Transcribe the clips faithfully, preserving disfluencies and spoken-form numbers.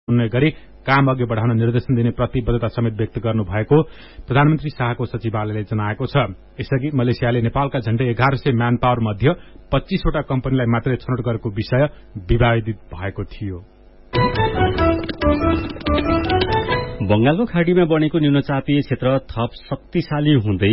हुने गरी काम अघि बढ़ाउन निर्देशन दिने प्रतिबद्धता समेत व्यक्त गर्नु भएको प्रधानमन्त्री शाहको सचिवालयले जनाएको छ। यसअघि मलेसियाले नेपालका झण्डै एघार सय म्यान पावर मध्ये पच्चीसवटा कम्पनीलाई मात्रै छनौट गरेको विषय विवादित भएको थियो। बंगालको खाड़ीमा बनेको न्यूनचापीय क्षेत्र थप शक्तिशाली हुँदै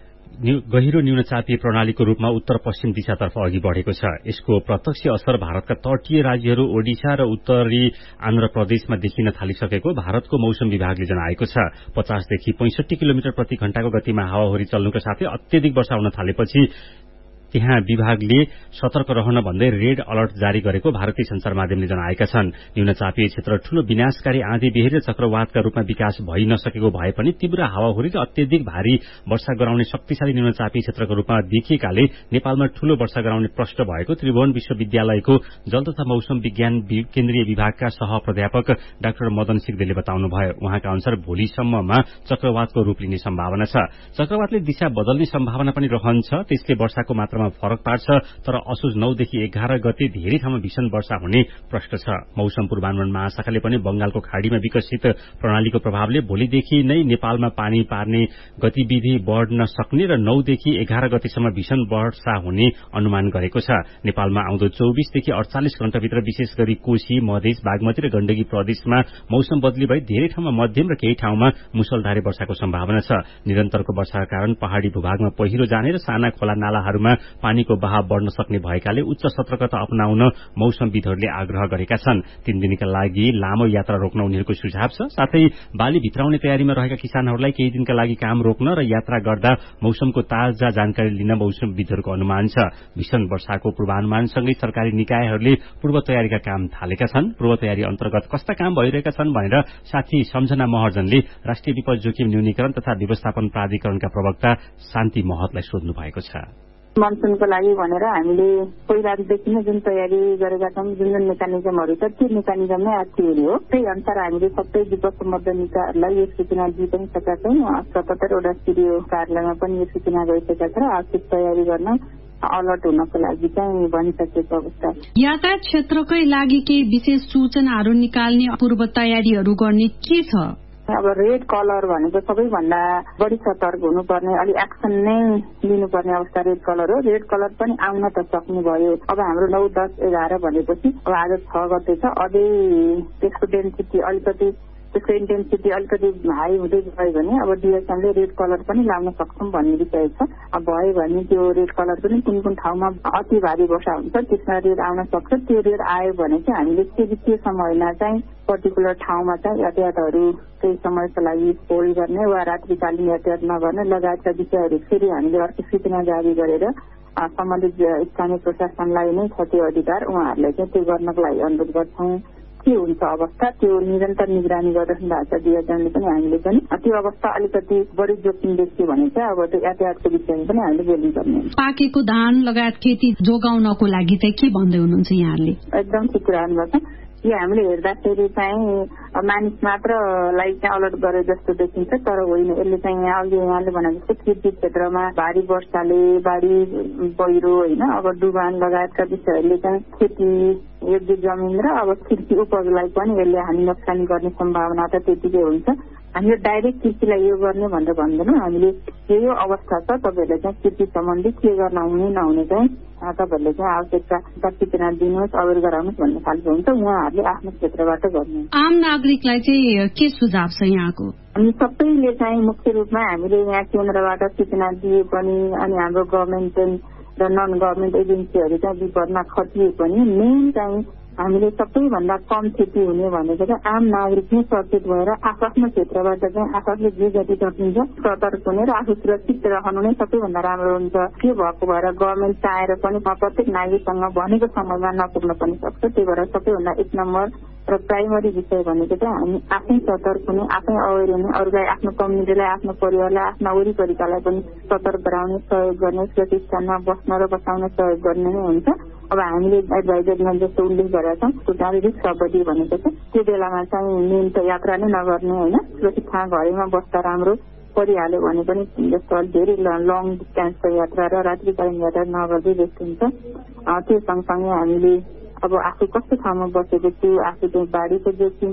गहिरो न्यूनचापीय प्रणालीको रूपमा उत्तर पश्चिम दिशातर्फ अघि बढ़ेको छ। यसको प्रत्यक्ष असर भारतका तटीय राज्यहरू ओडिशा र उत्तरी आन्ध्र प्रदेशमा देखिन थालिसकेको भारतको मौसम विभागले जनाएको छ। पचासदेखि पैंसठी किलोमिटर प्रति घण्टाको गतिमा हावाहुरी चल्नुका साथै अत्यधिक वर्षा हुन थालेपछि त्यहाँ विभागले सतर्क रहन भन्दै रेड अलर्ट जारी गरेको भारतीय संचार माध्यमले जनाएका छन्। न्यूनचापीय क्षेत्र ठूलो विनाशकारी आँधी बेहरी र चक्रवातका रूपमा विकास भइ नसकेको भए पनि तीव्र हावाहुरी र अत्यधिक भारी वर्षा गराउने शक्तिशाली न्यूनचापीय क्षेत्रको रूपमा देखिएकाले नेपालमा ठूलो वर्षा गराउने प्रष्ट भएको त्रिभुवन विश्वविद्यालयको जल तथा मौसम विज्ञान केन्द्रीय विभागका सह प्राध्यापक डाक्टर मदन सिग्देलले बताउनुभयो। उहाँका अनुसार भोलिसम्ममा चक्रवातको रूप लिने सम्भावना छ। चक्रवातले दिशा बदल्ने सम्भावना पनि रहन्छ। त्यसले वर्षाको मात्रामा फरक पार्छ, तर असोज नौ देखि एघार गते धेरै ठाउँमा भीषण वर्षा हुने प्रष्ट छ। मौसम पूर्वानुमान महाशाखाले पनि बंगालको खाड़ीमा विकसित प्रणालीको प्रभावले भोलिदेखि नै नेपालमा पानी पार्ने गतिविधि बढ़न सक्ने र नौ देखि एघार गतेसम्म भीषण वर्षा हुने अनुमान गरेको छ। नेपालमा आउँदो चौबीसदेखि अड़चालिस घण्टाभित्र विशेष गरी कोशी, मधेस, बागमती र गण्डकी प्रदेशमा मौसम बदली भई धेरै ठाउँमा मध्यम र केही ठाउँमा मुसलधारे वर्षाको सम्भावना छ। निरन्तरको वर्षाका कारण पहाड़ी भूभागमा पहिरो जाने र साना खोला नालाहरूमा पानीको बहाव बढ़न सक्ने भएकाले उच्च सतर्कता अपनाउन मौसमविदहरूले आग्रह गरेका छन्। तीन दिनका लागि लामो यात्रा रोक्न उनीहरूको सुझाव छ। साथै बाली भित्राउने तयारीमा रहेका किसानहरूलाई केही दिनका लागि काम रोक्न र यात्रा गर्दा मौसमको ताजा जानकारी लिन मौसमविदहरूको अनुमान छ। भीषण वर्षाको पूर्वानुमानसँगै सरकारी निकायहरूले पूर्व तयारीका काम थालेका छन्। पूर्व तयारी अन्तर्गत कस्ता काम भइरहेका छन् भनेर साथी सम्झना महर्जनले राष्ट्रिय विपद जोखिम न्यूनीकरण तथा व्यवस्थापन प्राधिकरणका प्रवक्ता शान्ति महतलाई सोध्नु भएको छ। मनसुनको लागि भनेर हामीले पहिलादेखि नै जुन तयारी गरेका छौँ, जुन जुन मेकानिजमहरू छ त्यो मेकानिजममै आज थियोरी हो। त्यही अनुसार हामीले सबै विपद सम्बद्ध निकायहरूलाई यो सूचना दिइ पनि सकेका छौँ। सतहत्तरवटा सिडिओ कार्यालयमा पनि यो सूचना गइसकेका छ र आवश्यक तयारी गर्न अलर्ट हुनको लागि चाहिँ भनिसकेको अवस्था। यातायात क्षेत्रकै लागि केही विशेष सूचनाहरू निकाल्ने पूर्व तयारीहरू गर्ने के छ? अब रेड कलर भनेको सबैभन्दा बढी सतर्क हुनुपर्ने, अलि एक्सन नै लिनुपर्ने अवस्था रेड कलर हो। रेड कलर पनि आउन त सक्ने भयो। अब हाम्रो नौ दस एघार भनेपछि अब आज छ गते छ, अझै त्यसको डेन्सिटी अलिकति त्यसको इन्टेन्सिटी अलिकति हाई हुँदै गयो भने अब डिएसएमले रेड कलर पनि लाउन सक्छौँ भन्ने विषय छ। अब भयो भने त्यो रेड कलर पनि कुन कुन ठाउँमा अति भारी वर्षा हुन्छ त्यसमा रेड आउन सक्छ। त्यो रेड आयो भने चाहिँ हामीले त्यो समयमा चाहिँ पर्टिकुलर ठाउँमा चाहिँ यातायातहरू केही समयको लागि होल्ड गर्ने वा रात्रिकालीन यातायात नगर्ने लगायतका विषयहरू फेरि हामीले अर्को सूचना जारी गरेर सम्बन्धित स्थानीय प्रशासनलाई नै छ त्यो अधिकार, उहाँहरूलाई चाहिँ त्यो गर्नको लागि अनुरोध गर्छौँ। के हुन्छ अवस्था त्यो निरन्तर निगरानी गरिरहनु भएको छ डिएसएमले पनि। हामीले पनि त्यो अवस्था अलिकति बढी जोखिम देखियो भने चाहिँ अब त्यो यातायातको विषयमा पनि हामीले बोल्नुपर्ने। पाकेको धान लगायत खेती जोगाउनको लागि चाहिँ के भन्दै हुनुहुन्छ यहाँले? एकदम ठिक कुरा गर्नुभएको छ। यो हामीले हेर्दाखेरि चाहिँ मानिस मात्रलाई चाहिँ अलर्ट गरे जस्तो देखिन्छ, तर होइन। यसले चाहिँ यहाँ अघि यहाँले भने जस्तो कृषि क्षेत्रमा भारी वर्षाले बाढी पहिरो होइन अब डुबान लगायतका विषयहरूले चाहिँ खेती योग्य जमिन र अब कृषि उपजलाई पनि यसले हानि नोक्सानी गर्ने सम्भावना त त्यतिकै हुन्छ। हामीले डाइरेक्ट कृषिलाई यो गर्ने भनेर भन्दैनौँ। हामीले यो यो अवस्था छ, तपाईँहरूले चाहिँ कृषि सम्बन्धी के गर्न हुने नहुने चाहिँ तपाईँहरूले चाहिँ आवश्यकता सूचना दिनुहोस्, अवेर गराउनुहोस् भन्ने खालको हुन्छ। उहाँहरूले आफ्नो क्षेत्रबाट गर्नु। आम नागरिकलाई चाहिँ के सुझाव छ यहाँको? हामी सबैले चाहिँ मुख्य रूपमा हामीले यहाँ केन्द्रबाट सूचना दिए पनि अनि हाम्रो गभर्मेन्ट र नन गभर्मेन्ट एजेन्सीहरू चाहिँ विपदमा खटिए पनि मेन चाहिँ हामीले सबैभन्दा कम क्षति हुने भनेको चाहिँ आम नागरिक नै सचेत भएर आफ्नो क्षेत्रबाट चाहिँ आफूले जे जति सकिन्छ सतर्क हुने र आफू सुरक्षित रहनु नै सबैभन्दा राम्रो हुन्छ। के भएको भएर गभर्मेन्ट चाहेर पनि प्रत्येक नागरिकसँग भनेको समयमा नपुग्न पनि सक्छ। त्यही भएर सबैभन्दा एक नम्बर र प्राइमरी विषय भनेको चाहिँ हामी आफै सतर्क हुने, आफै अवेर हुने, अरूलाई आफ्नो कम्युनिटीलाई, आफ्नो परिवारलाई, आफ्ना वरिपरिकालाई पनि सतर्क गराउने, सहयोग गर्ने, सुरक्षित स्थानमा बस्न र बसाउन सहयोग गर्ने नै हुन्छ। अब हामीले एडभाइजरीमा जस्तो उल्लेख गरेका छौँ गाडी रिस्क अवधि भनेको छ, त्यो बेलामा चाहिँ मेन त यात्रा नै नगर्ने होइन, सुरक्षित ठाउँ घरैमा बस्दा राम्रो परिहाल्यो भने पनि जस्तो धेरै लङ डिस्टेन्सको यात्रा र रात्रिकालीन यात्रा नगर्दै जस्तो हुन्छ। त्यो सँगसँगै हामीले अब आफू कस्तो ठाउँमा बसेको छु, आफू चाहिँ बाढीको जोखिम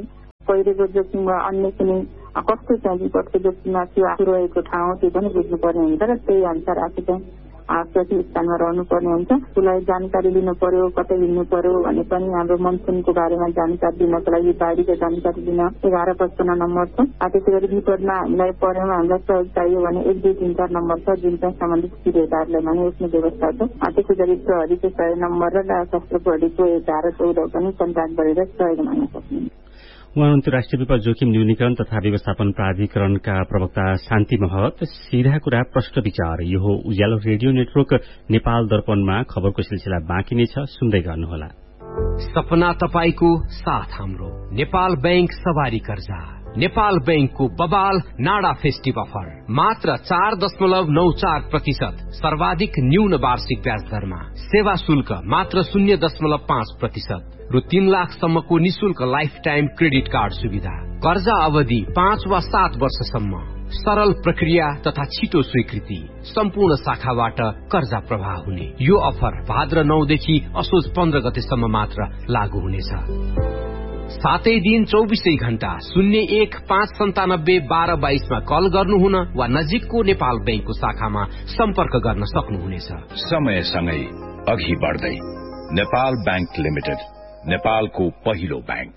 पहिरोको जोखिम वा अन्य कुनै कस्तो चाहिँ विपदको जोखिममा त्यो आफू रहेको ठाउँ त्यो पनि बुझ्नुपर्ने हुन्छ र त्यही अनुसार आफू चाहिँ सुरक्षित स्थानमा रहनुपर्ने हुन्छ। उसलाई जानकारी लिनु पर्यो, कतै हिँड्नु पर्यो भने पनि हाम्रो मनसुनको बारेमा जानकारी दिनको लागि बाढीको जानकारी दिन एघार पचपन्न नम्बर छ। त्यसै गरी विपदमा हामीलाई परेमा हामीलाई सहयोग चाहियो भने एक दुई तीन चार नम्बर छ जुन चाहिँ सम्बन्धित पीडितहरूलाई भने यसमा व्यवस्था छ। त्यसै गरी प्रहरीको सय नम्बर र सशस्त्र प्रहरीको एघार चौध पनि कन्ट्याक्ट गरेर सहयोग माग्न सक्नुहुन्छ। उहाँ अन्तर्राष्ट्रिय विपद जोखिम न्यूनीकरण तथा व्यवस्थापन प्राधिकरणका प्रवक्ता शान्ति महत। सीधा कुरा प्रश्न विचार यो हो उज्यालो रेडियो नेटवर्क नेपाल दर्पणमा खबरको सिलसिला बाँकी नै छ, सुन्दै गर्नुहोला। सपना तपाईको साथ हाम्रो नेपाल बैंक सवारी कर्जा नेपाल बैंकको बबाल नाडा फेस्टिभ अफर मात्र चार दशमलव नौ चार प्रतिशत सर्वाधिक न्यून वार्षिक ब्याज दरमा सेवा शुल्क मात्र शून्य दशमलव पाँच प्रतिशत रु तीन लाखसम्मको निशुल्क लाइफ टाइम क्रेडिट कार्ड सुविधा कर्जा अवधि पाँच वा सात वर्षसम्म सरल प्रक्रिया तथा छिटो स्वीकृति सम्पूर्ण शाखाबाट कर्जा प्रवाह हुने यो अफर भाद्र नौदेखि असोज पन्ध्र गतेसम्म मात्र लागू हुनेछ। सातै दिन चौबिसै घण्टा शून्य एक पाँच सन्तानब्बे बाह्र बाइसमा कल गर्नुहुन वा नजिकको नेपाल बैंकको शाखामा सम्पर्क गर्न सक्नुहुनेछ। समयसँगै अघि बढ्दै नेपाल बैंक लिमिटेड, नेपालको पहिलो बैंक।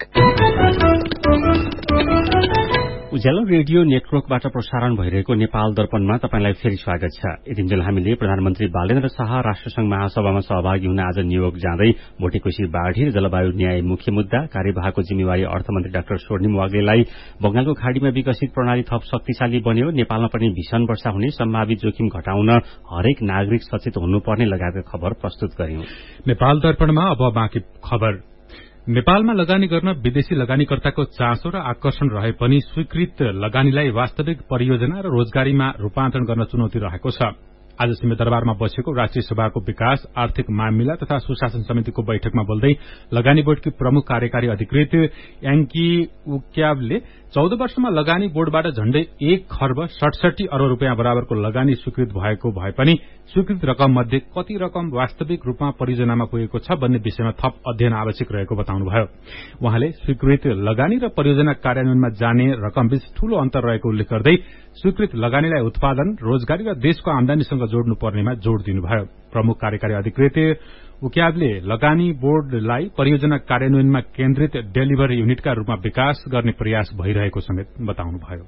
उज्यालो रेडियो नेटवर्कबाट प्रसारण भइरहेको नेपाल दर्पणमा तपाईंलाई फेरि स्वागत छ। यतिन्जेल हामीले प्रधानमन्त्री बालेन्द्र शाह राष्ट्रसंघ महासभामा सहभागी हुन आज न्यूयोर्क जाँदै भोटेकोशी बाढ़ी र जलवायु न्याय मुख्य मुद्दा, कार्यवाहको जिम्मेवारी अर्थमन्त्री डाक्टर स्वर्णिम वाग्लेलाई बंगालको खाड़ीमा विकसित प्रणाली थप शक्तिशाली बन्यो, नेपालमा पनि भीषण वर्षा हुने सम्भावित जोखिम घटाउन हरेक नागरिक सचेत हुनुपर्ने लगायतका खबर प्रस्तुत गर्यौं। नेपाल दर्पणमा अब बाँकी खबर। नेपालमा लगानी गर्न विदेशी लगानीकर्ताको चासो र आकर्षण रहे पनि स्वीकृत लगानीलाई वास्तविक परियोजना र रोजगारीमा रूपान्तरण गर्न चुनौती रहेको छ। आज सिंहदरबारमा बसेको राष्ट्रिय सभाको विकास, आर्थिक मामिला तथा सुशासन समितिको बैठकमा बोल्दै लगानी बोर्डकी प्रमुख कार्यकारी अधिकृत याङ्की उक्यावले चौध वर्षमा लगानी बोर्डबाट झण्डै एक खर्ब सडसठी अरब रूपियाँ बराबरको लगानी स्वीकृत भएको भए पनि स्वीकृत रकम मध्ये कति रकम वास्तविक रूपमा परियोजनामा पुगेको छ भन्ने विषयमा थप अध्ययन आवश्यक रहेको बताउनुभयो। उहाँले स्वीकृत लगानी र परियोजना कार्यान्वयनमा जाने रकमबीच ठूलो अन्तर रहेको उल्लेख गर्दै स्वीकृत लगानीलाई उत्पादन, रोजगारी र देशको आमदानीसँग जोड्नुपर्नेमा जोड़ दिनुभयो। प्रमुख कार्यकारी अधिकृत उक्यावले लगानी बोर्डलाई परियोजना कार्यान्वयनमा केन्द्रित डेलिभरी युनिटका रूपमा विकास गर्ने प्रयास भइरहेको समेत बताउनुभयो।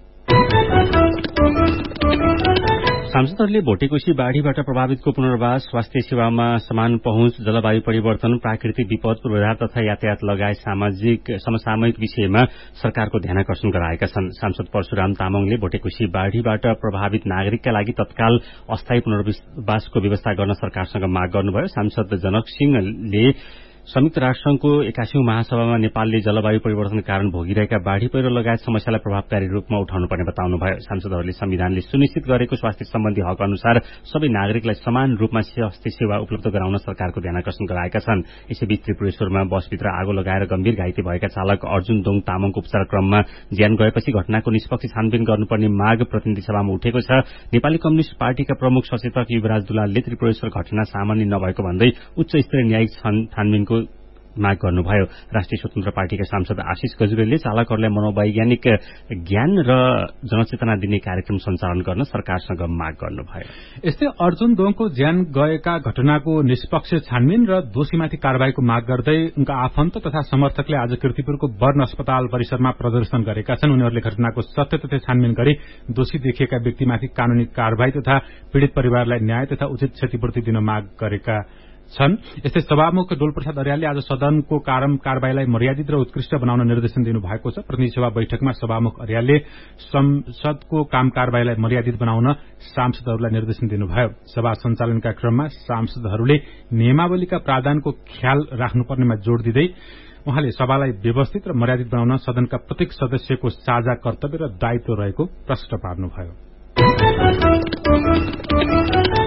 सांसदहरूले भोटेकोशी बाढ़ीबाट प्रभावितको पुनर्वास, स्वास्थ्य सेवामा समान पहुँच, जलवायु परिवर्तन, प्राकृतिक विपद, पूर्वाधार तथा यातायात लगायत सामाजिक समसामयिक विषयमा सरकारको ध्यानाकर्षण गराएका छन्। सांसद परशुराम तामाङले भोटेकोशी बाढ़ीबाट प्रभावित नागरिकका लागि तत्काल अस्थायी पुनर्वासको व्यवस्था गर्न सरकारसँग माग गर्नुभयो। सांसद जनक सिंहले संयुक्त राष्ट्रसंघको एकासीौं महासभामा नेपालले जलवायु परिवर्तन कारण भोगिरहेका बाढ़ी पहिरो लगायत समस्यालाई प्रभावकारी रूपमा उठाउनुपर्ने बताउनुभयो। सांसदहरूले संविधानले सुनिश्चित गरेको स्वास्थ्य सम्बन्धी हक अनुसार सबै नागरिकलाई समान रूपमा स्वास्थ्य सेवा उपलब्ध गराउन सरकारको ध्यानाकर्षण गराएका छन्। यसैबीच त्रिपुरेश्वरमा बसभित्र आगो लगाएर गम्भीर घाइते भएका चालक अर्जुन दोङ तामाङको उपचार क्रममा ज्यान गएपछि घटनाको निष्पक्ष छानबिन गर्नुपर्ने माग प्रतिनिधि सभामा उठेको छ। नेपाली कम्युनिष्ट पार्टीका प्रमुख सचेतक युवराज दुलालले त्रिपुरेश्वर घटना सामान्य नभएको भन्दै उच्च स्तरीय न्यायिक छानबिनको माग गर्नुभयो। राष्ट्रिय स्वतन्त्र पार्टीका सांसद आशिष गजुरेलले चालकहरूलाई मनोवैज्ञानिक ज्ञान र जनचेतना दिने कार्यक्रम सञ्चालन गर्न सरकारसँग माग गर्नुभयो। यस्तै अर्जुन दोङको ज्यान गएका घटनाको निष्पक्ष छानबिन र दोषीमाथि कार्यवाहीको माग गर्दै उनका आफन्त तथा समर्थकले आज कीर्तिपुरको बर्न अस्पताल परिसरमा प्रदर्शन गरेका छन्। उनीहरूले घटनाको सत्य तथ्य छानबिन गरी दोषी देखिएका व्यक्तिमाथि कानूनी कार्यवाही तथा पीड़ित परिवारलाई न्याय तथा उचित क्षतिपूर्ति दिन माग गरेका छन्। यस्तै सभामुख डोलप्रसाद अर्यालले आज सदनको कार्यवाहीलाई मर्यादित र उत्कृष्ट बनाउन निर्देशन दिनुभएको छ। प्रतिनिधि सभा बैठकमा सभामुख अर्यालले संसदको काम कार्यवाहीलाई मर्यादित बनाउन सांसदहरूलाई निर्देशन दिनुभयो। सभा सञ्चालनका क्रममा सांसदहरूले नियमावलीका प्रावधानको ख्याल राख्नुपर्नेमा जोड़ दिँदै उहाँले सभालाई व्यवस्थित र मर्यादित बनाउन सदनका प्रत्येक सदस्यको साझा कर्तव्य र दायित्व रहेको प्रश्न पार्नुभयो।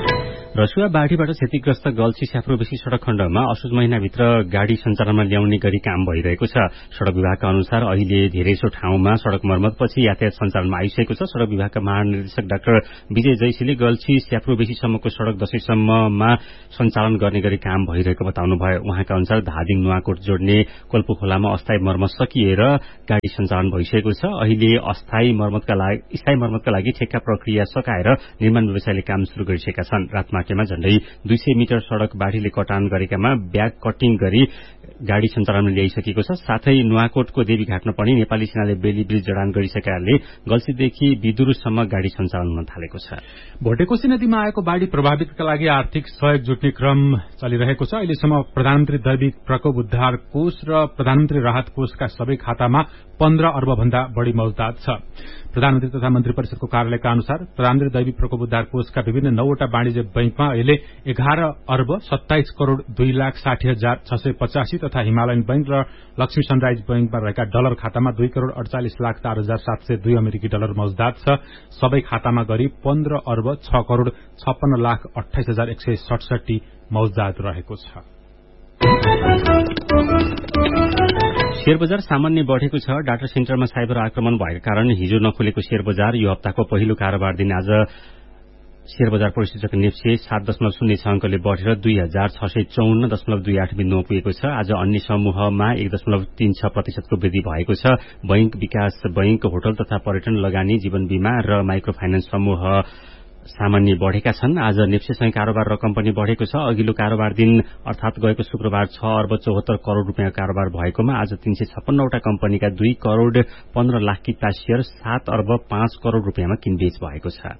रसुवा बाढ़ीबाट क्षतिग्रस्त गल्छी स्याफ्रोबेसी सड़क खण्डमा असोज महिनाभित्र गाड़ी सञ्चालनमा ल्याउने गरी काम भइरहेको छ। सड़क विभागका अनुसार अहिले धेरैसो ठाउँमा सड़क मर्मतपछि यातायात सञ्चालनमा आइसकेको छ। सड़क विभागका महानिर्देशक डाक्टर विजय जयशीले गल्छी स्याफ्रोबेसीसम्मको सड़क दशैंसम्ममा सञ्चालन गर्ने गरी काम भइरहेको बताउनुभयो। उहाँका अनुसार धादिङ नुवाकोट जोड्ने कोल्पो खोलामा अस्थायी मर्मत सकिएर गाड़ी सञ्चालन भइसकेको छ। अहिले अस्थायी मर्मतका लागि स्थायी मर्मतका लागि ठेक्का प्रक्रिया सकाएर निर्माण व्यवसायले काम शुरू गरिसकेका छन्। रातमाकेमा झण्डै दुई सय मिटर सड़क बाढ़ीले कटान गरेकामा ब्याक कटिङ गरी गाड़ी सञ्चालनमा ल्याइसकेको छ। साथै नुवाकोटको देवीघाटमा पनि नेपाली सेनाले बेली ब्रिज जडान गरिसकेकाले गल्छीदेखि बिदुरूसम्म गाड़ी सञ्चालन हुन थालेको छ। भोटेकोशी नदीमा आएको बाढ़ी प्रभावितका लागि आर्थिक सहयोग जुट्ने क्रम चलिरहेको छ। अहिलेसम्म प्रधानमन्त्री दैविक प्रकोप उद्धार कोष र प्रधानमन्त्री राहत कोषका सबै खातामा पन्ध्र अर्ब भन्दा बढ़ी मौजदात छ। प्रधानमन्त्री तथा मन्त्री परिषदको कार्यालयका अनुसार प्रधानमन्त्री दैविक प्रकोप उद्धार कोषका विभिन्न नौवटा वाणिज्य बैंकमा अहिले एघार अर्ब सत्ताइस करोड़ दुई लाख साठी हजार छ सय पचासी तथा हिमालयन बैंक र लक्ष्मी सनराइज बैंकमा रहेका डलर खातामा दुई करोड़ अड़चालिस लाख चार हजार सात सय दुई अमेरिकी डलर मौजदात छ। सबै खातामा गरी पन्ध्र अर्ब छ करोड़ छप्पन्न लाख अठाइस हजार एक सय सडसठी मौजदात रहेको छ। शेयर बजार सामान्य बढ़ेको छ। डाटा सेन्टरमा साइबर आक्रमण भएका कारण हिजो नखुलेको शेयर बजार यो हप्ताको पहिलो कारोबार दिन आज शेयर बजार परिसूचक नेप्से सात दशमलव शून्य छ अंकले बढ़ेर दुई हजार छ सय चौन्न दशमलव दुई आठ बिन्दुमा पुगेको छ। आज अन्य समूहमा एक दशमलव तीन छ प्रतिशतको वृद्धि भएको छ। बैंक, विकास बैंक, होटल तथा पर्यटन लगानी, जीवन बीमा र माइक्रो फाइनान्स समूह सामान्य बढ़ेका छन्। आज नेप्सेसँगै कारोबार रकम पनि बढ़ेको छ। अघिल्लो कारोबार दिन अर्थात गएको शुक्रबार छ अर्ब चौहत्तर करोड़ रूपियाँ कारोबार भएकोमा आज तीन सय छप्पन्नवटा कम्पनीका दुई करोड़ पन्ध्र लाख किता शेयर सात अर्ब पाँच करोड़ रूपियाँमा किनबेच भएको छ।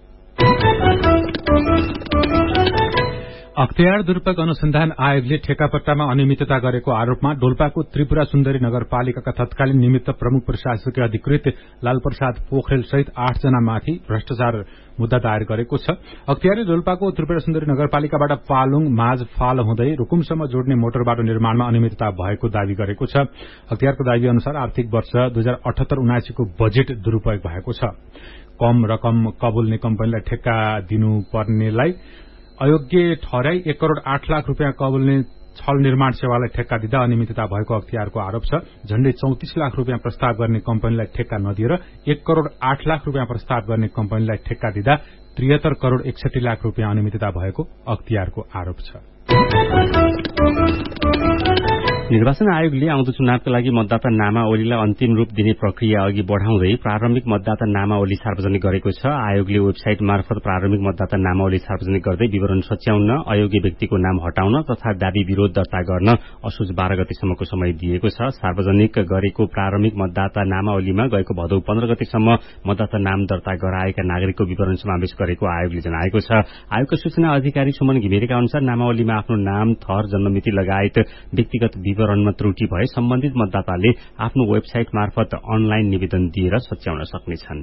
अख्तियार दुरूपयोग अनुसन्धान आयोगले ठेकापट्टामा अनियमितता गरेको आरोपमा डोल्पाको त्रिपुरा सुन्दरी नगरपालिकाका तत्कालीन निमित्त प्रमुख प्रशासकीय अधिकृत लालप्रसाद पोखरेल सहित आठ जनामाथि भ्रष्टाचार मुद्दा दायर गरेको छ। अख्तियारले डोल्पाको त्रिपुरा सुन्दरी नगरपालिकाबाट पालुङ माझ फाल हुँदै रुकुमसम्म जोड्ने मोटर बाटो निर्माणमा अनियमितता भएको दावी गरेको छ। अख्तियारको दावी अनुसार आर्थिक वर्ष दुई हजार अठहत्तर उनासीको बजेट दुरूपयोग भएको छ। कम रकम कबुल्ने कम्पनीलाई ठेक्का दिनुपर्नेलाई अयोग्य ठहराई एक करोड़ आठ लाख रूपियाँ कबुल्ने छल निर्माण सेवालाई ठेक्का दिँदा अनियमितता भएको अख्तियारको आरोप छ। झण्डै चौतिस लाख रूपियाँ प्रस्ताव गर्ने कम्पनीलाई ठेक्का नदिएर एक करोड़ आठ लाख रूपियाँ प्रस्ताव गर्ने कम्पनीलाई ठेक्का दिँदा त्रिहत्तर करोड़ एकसठी लाख रूपियाँ अनियमितता भएको अख्तियारको आरोप छ। निर्वाचन आयोगले आउँदो चुनावका लागि मतदाता नामावलीलाई अन्तिम रूप दिने प्रक्रिया अघि बढ़ाउँदै प्रारम्भिक मतदाता नामावली सार्वजनिक गरेको छ। आयोगले वेबसाइट मार्फत प्रारम्भिक मतदाता नामावली सार्वजनिक गर्दै विवरण सच्याउन, अयोग्य व्यक्तिको नाम हटाउन तथा दावी विरोध दर्ता गर्न असोज बाह्र गतेसम्मको समय दिएको छ। सार्वजनिक गरेको प्रारम्भिक मतदाता नामावलीमा गएको भदौ पन्ध्र गतेसम्म मतदाता नाम दर्ता गराएका नागरिकको विवरण समावेश गरेको आयोगले जनाएको छ। आयोगका सूचना अधिकारी सुमन घिमिरेका अनुसार नामावलीमा आफ्नो नाम, थर, जन्ममिति लगायत व्यक्तिगत विवरणमा त्रुटि भए सम्बन्धित मतदाताले आफ्नो वेबसाइट मार्फत अनलाइन निवेदन दिएर सच्याउन सक्नेछन्।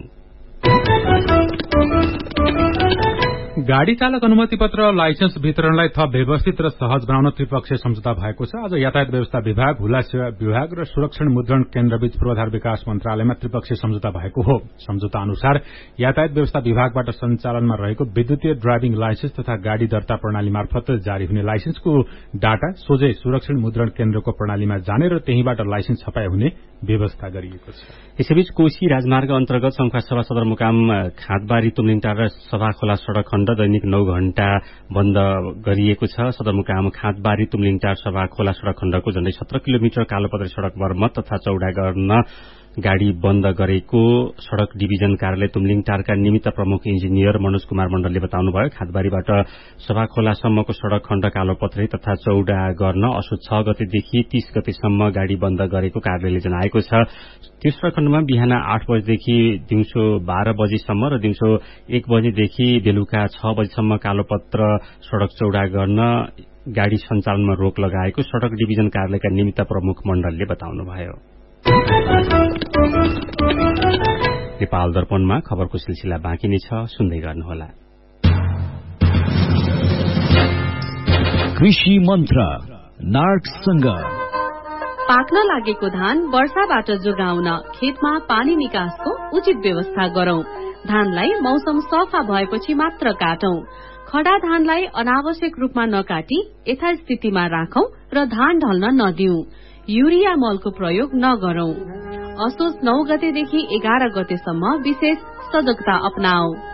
गाड़ी चालक अनुमति पत्र लाइसेन्स वितरणलाई थप व्यवस्थित र सहज बनाउन त्रिपक्षीय सम्झौता भएको छ। आज यातायात व्यवस्था विभाग, हुला सेवा विभाग र सुरक्षण मुद्रण केन्द्रबीच पूर्वाधार विकास मन्त्रालयमा त्रिपक्षीय सम्झौता भएको हो। सम्झौता अनुसार यातायात व्यवस्था विभागबाट सञ्चालनमा रहेको विद्युतीय ड्राइभिङ लाइसेन्स तथा गाड़ी दर्ता प्रणाली मार्फत जारी हुने लाइसेन्सको डाटा सोझै सुरक्षण मुद्रण केन्द्रको प्रणालीमा जाने र त्यहीबाट लाइसेन्स छपाई हुने व्यवस्था गरिएको छ। यसैबीच कोशी राजमार्ग अन्तर्गत शंखुवासभा सदरमुकाम खाँदबारी तुमलिङटार र सभाखोला सड़क खण्ड दैनिक नौ घण्टा बन्द गरिएको छ। सदरमुकाम खाँदबारी तुमलिङटार सभाखोला सड़क खण्डको झण्डै सत्र किलोमिटर कालोपत्रे सड़क मर्मत तथा चौड़ा गर्न गाड़ी बन्द गरेको सड़क डिभिजन कार्यालय तुमलिङटारका निमित्त प्रमुख इन्जिनियर मनोज कुमार मण्डलले बताउनुभयो। खाँदबारीबाट सभाखोलासम्मको सड़क खण्ड कालोपत्रे तथा चौड़ा गर्न असोज छ गतेदेखि तीस गतेसम्म गाड़ी बन्द गरेको कार्यालयले जनाएको छ। त्यो सड़क खण्डमा बिहान आठ बजेदेखि दिउँसो बाह्र बजेसम्म र दिउँसो एक बजेदेखि बेलुका छ बजेसम्म कालोपत्र सड़क चौड़ा गर्न गाड़ी सञ्चालनमा रोक लगाएको सड़क डिभिजन कार्यालयका निमित्त प्रमुख मण्डलले बताउनुभयो। नेपाल दर्पणमा खबरको सिलसिला बाँकी नै छ, सुन्दै गर्नुहोला। कृषि मन्त्र नार्कसँग पाक्न लागेको धान वर्षाबाट जोगाउन खेतमा पानी निकासको उचित व्यवस्था गरौं। धानलाई मौसम सफा भएपछि मात्र काटौं। खडा धानलाई अनावश्यक रूपमा नकाटी यथास्थितिमा राखौं र धान ढल्न नदिऊ। युरिया मलको प्रयोग नगरौं। असोज नौ गतेदेखि एघार गतेसम्म विशेष सजगता अपनाऊ।